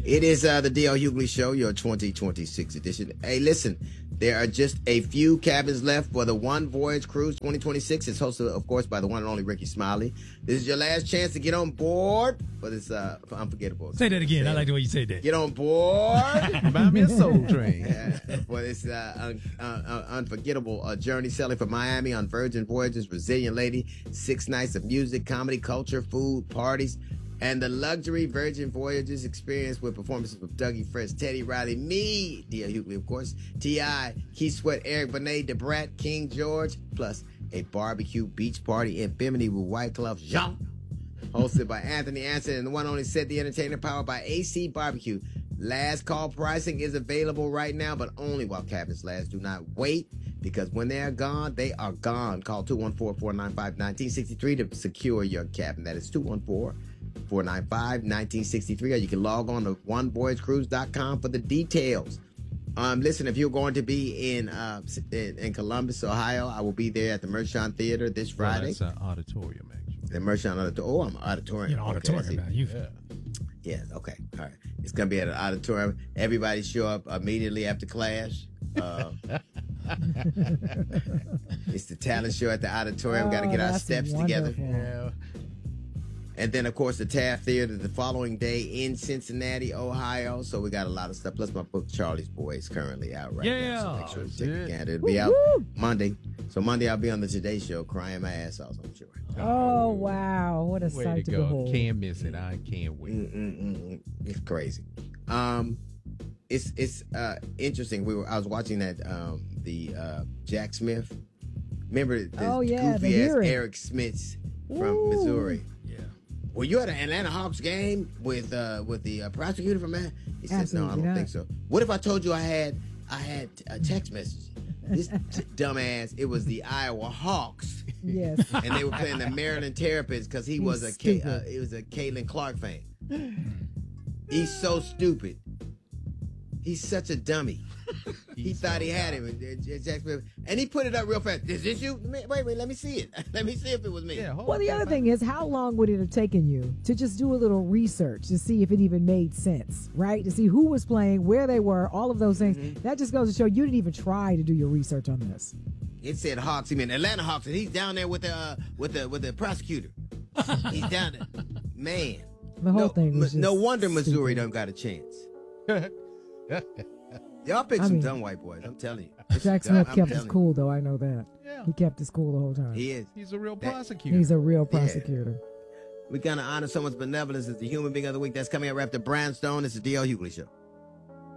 It is the D.L. Hughley Show, your 2026 edition. Hey, listen, there are just a few cabins left for the One Voyage Cruise 2026. It's hosted, of course, by the one and only Ricky Smiley. This is your last chance to get on board for this for unforgettable. Say that again. I like the way you said that. Get on board. Buy me a soul train. For this unforgettable journey sailing from Miami on Virgin Voyages, Resilient Lady, 6 nights of music, comedy, culture, food, parties, and the luxury Virgin Voyages experience with performances with Dougie Fresh, Teddy Riley, me, D.L. Hughley, of course, T.I., Keith Sweat, Eric Benet, DeBrat, King George, plus a barbecue beach party in Bimini with White Glove Jean, hosted by Anthony Anson and the one only Set the Entertainer, powered by AC Barbecue. Last call pricing is available right now, but only while cabins last. Do not wait, because when they are gone, they are gone. Call 214-495-1963 to secure your cabin. That is 214-495-1963, or you can log on to onevoyagecruise.com for the details. Listen, if you're going to be in Columbus, Ohio, I will be there at the Mershon Theater this Friday. That's an auditorium, actually. The Mershon Auditorium. Oh, I'm an auditorium. You're an auditorium now. Yeah, okay. All right. It's going to be at an auditorium. Everybody show up immediately after class. It's the talent show at the auditorium. Got to get our steps together. Yeah. And then, of course, the Taft Theater the following day in Cincinnati, Ohio. So we got a lot of stuff. Plus, my book, Charlie's Boy, is currently out right now. So make sure to check it out. It'll be out Monday. So Monday, I'll be on the Today Show crying my ass off, I'm sure. Oh, wow. What a Way sight to to go. behold. Can't miss it. I can't wait. It's crazy. It's interesting. I was watching that the Jack Smith. Remember the goofy ass Eric Smits from Missouri. Yeah. Were you at an Atlanta Hawks game with the prosecutor from that? He said, "No, I don't think so." What if I told you I had a text message? This dumbass. It was the Iowa Hawks. Yes. And they were playing the Maryland Terrapins because he was a Caitlin Clark fan. He's so stupid. He's such a dummy. He thought he had him. And he put it up real fast. Is this you? Wait, let me see it. Let me see if it was me. Yeah, well, the other thing is, how long would it have taken you to just do a little research to see if it even made sense, right? To see who was playing, where they were, all of those things. Mm-hmm. That just goes to show you didn't even try to do your research on this. It said Hawks. He meant Atlanta Hawks, and he's down there with the prosecutor. He's down there, man. The whole thing was just no wonder Missouri don't got a chance. Y'all pick some dumb white boys. I'm telling you. Jack Smith kept his cool, though. I know that. Yeah. He kept his cool the whole time. He is. He's a real prosecutor. He's a real prosecutor. Yeah. We're going to honor someone's benevolence as the Human Being of the Week. That's coming up right after Brownstone. It's the D.L. Hughley Show.